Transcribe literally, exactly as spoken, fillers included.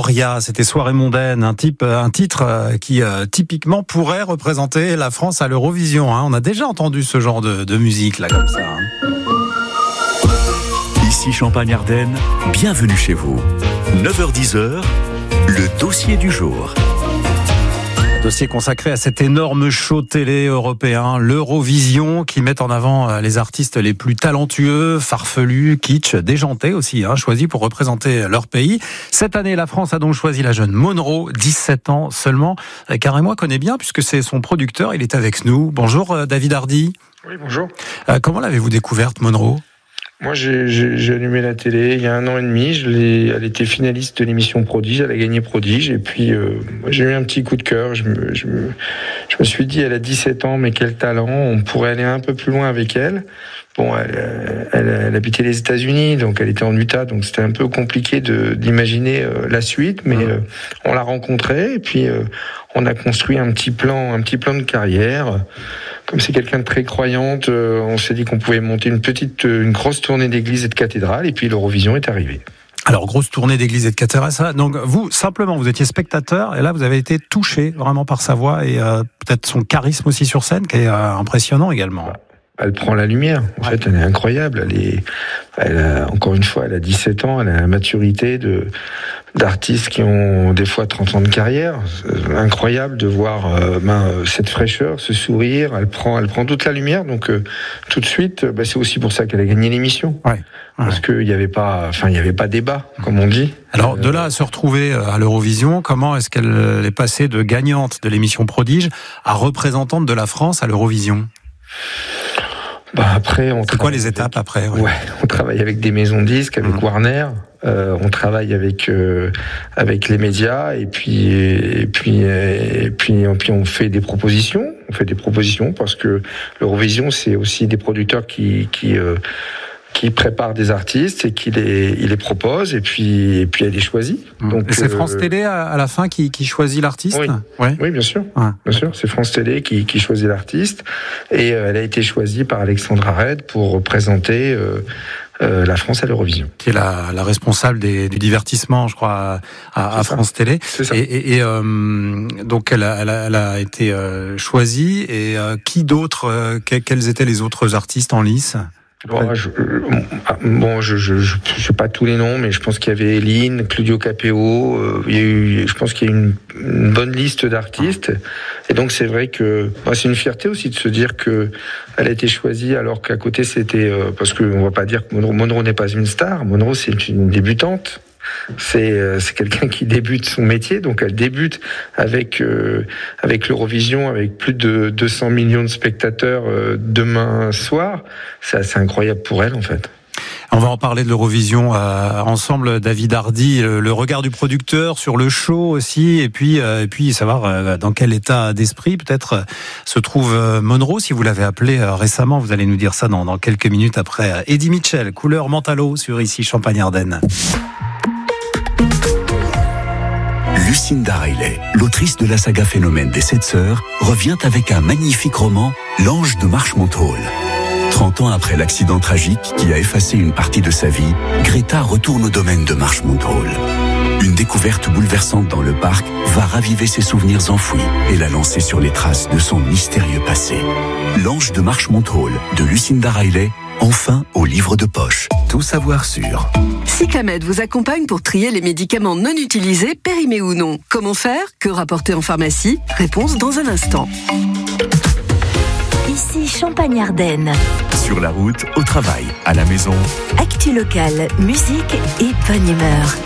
Gloria, c'était Soirée mondaine, un type, un titre qui euh, typiquement pourrait représenter la France à l'Eurovision. Hein. On a déjà entendu ce genre de, de musique là comme ça. Hein. Ici Champagne-Ardenne, bienvenue chez vous. neuf heures dix, le dossier du jour. Dossier consacré à cet énorme show télé européen, l'Eurovision, qui met en avant les artistes les plus talentueux, farfelus, kitsch, déjantés aussi, hein, choisis pour représenter leur pays. Cette année, la France a donc choisi la jeune Monro, dix-sept ans seulement, car moi connais bien puisque c'est son producteur, il est avec nous. Bonjour David Hardy. Oui, bonjour. Euh, comment l'avez-vous découverte, Monro ? Moi, j'ai, j'ai, j'ai allumé la télé il y a un an et demi. Je l'ai, elle était finaliste de l'émission Prodige, elle a gagné Prodige. Et puis, euh, moi, j'ai eu un petit coup de cœur. Je me, je, me, je me suis dit, elle a dix-sept ans, mais quel talent. On pourrait aller un peu plus loin avec elle. Bon, elle, elle, elle habitait les États-Unis, donc elle était en Utah, donc c'était un peu compliqué de, d'imaginer euh, la suite. Mais euh, on l'a rencontrée et puis euh, on a construit un petit plan, un petit plan de carrière. Comme c'est quelqu'un de très croyante, euh, on s'est dit qu'on pouvait monter une petite, une grosse tournée d'églises et de cathédrales, et puis l'Eurovision est arrivée. Alors, grosse tournée d'églises et de cathédrales, ça. Donc, vous, simplement, vous étiez spectateur, et là, vous avez été touché vraiment par sa voix et euh, peut-être son charisme aussi sur scène, qui est euh, impressionnant également. Elle prend la lumière. En ouais. fait, elle est incroyable. Elle est, elle a, encore une fois, elle a dix-sept ans, elle a la maturité de, d'artistes qui ont des fois trente ans de carrière. C'est incroyable de voir euh, ben, cette fraîcheur, ce sourire. Elle prend, elle prend toute la lumière. Donc, euh, tout de suite, ben, c'est aussi pour ça qu'elle a gagné l'émission. Ouais. Ouais. Parce qu'il n'y avait pas, enfin, il n'y avait pas débat, comme on dit. Alors, de là à se retrouver à l'Eurovision, comment est-ce qu'elle est passée de gagnante de l'émission Prodige à représentante de la France à l'Eurovision ? Bah après, on c'est quoi les étapes avec, après ouais. ouais, on travaille avec des maisons de disques, avec mmh. Warner. Euh, on travaille avec euh, avec les médias et puis et puis et puis et puis on fait des propositions. On fait des propositions parce que l'Eurovision, c'est aussi des producteurs qui qui euh, qui prépare des artistes et qui les, il les propose et puis, et puis elle les choisit. Donc, et c'est France euh, Télé à, à la fin qui, qui choisit l'artiste ? Oui, ouais. oui bien sûr. Ouais. Bien sûr, c'est France Télé qui, qui choisit l'artiste et euh, elle a été choisie par Alexandra Red pour représenter euh, euh, la France à l'Eurovision. Qui est la, la responsable des, du divertissement, je crois, à, à France Télé. C'est ça. Et, et, et euh, donc elle a, elle a, elle a été euh, choisie et euh, qui d'autres, euh, quels étaient les autres artistes en lice ? Bon, je, bon, je, je, je, je sais pas tous les noms, mais je pense qu'il y avait Eline, Claudio Capéo. Euh, il y a eu, je pense qu'il y a eu une, une bonne liste d'artistes. Et donc c'est vrai que bah, c'est une fierté aussi de se dire que elle a été choisie alors qu'à côté c'était euh, parce que on va pas dire que Monro, Monro n'est pas une star. Monro c'est une débutante. C'est, euh, c'est quelqu'un qui débute son métier, donc elle débute avec euh, avec l'Eurovision, avec plus de deux cents millions de spectateurs euh, demain soir. C'est assez incroyable pour elle en fait. On va en parler de l'Eurovision euh, ensemble, David Hardy, le, le regard du producteur sur le show aussi, et puis euh, et puis savoir euh, dans quel état d'esprit peut-être euh, se trouve euh, Monro. Si vous l'avez appelé euh, récemment, vous allez nous dire ça dans, dans quelques minutes après euh, Eddie Mitchell, Couleur Mentalo sur ici Champagne-Ardenne. Lucinda Riley, l'autrice de la saga Phénomène des Sept Sœurs, revient avec un magnifique roman, L'Ange de Marchmont Hall. Trente ans après l'accident tragique qui a effacé une partie de sa vie, Greta retourne au domaine de Marchmont Hall. Une découverte bouleversante dans le parc va raviver ses souvenirs enfouis et la lancer sur les traces de son mystérieux passé. L'Ange de Marchmont Hall de Lucinda Riley, enfin au livre de poche. Tout savoir sur. Cyclamed vous accompagne pour trier les médicaments non utilisés, périmés ou non. Comment faire ? Que rapporter en pharmacie ? Réponse dans un instant. Ici Champagne-Ardenne. Sur la route, au travail, à la maison. Actu locale, musique et bonne humeur.